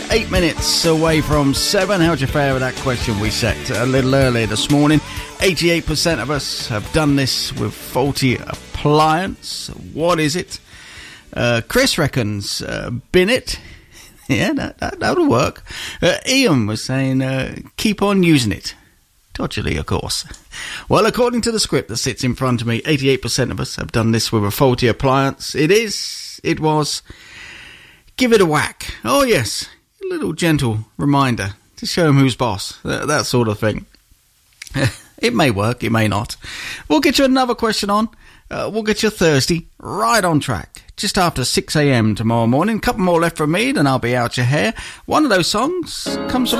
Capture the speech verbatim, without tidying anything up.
eight minutes away from seven. How'd you fare with that question we set a little earlier this morning? eighty-eight percent of us have done this with faulty appliance. What is it? Uh, Chris reckons uh, bin it. Yeah, that, that, that'll work. Uh, Ian was saying uh, keep on using it. Dodgily, of course. Well, according to the script that sits in front of me, eighty-eight percent of us have done this with a faulty appliance. It is, it was, give it a whack. Oh, yes, a little gentle reminder to show him who's boss, that, that sort of thing. It may work, it may not. We'll get you another question on. Uh, we'll get you Thursday right on track. Just after six a.m. tomorrow morning. A couple more left from me, then I'll be out your hair. One of those songs comes from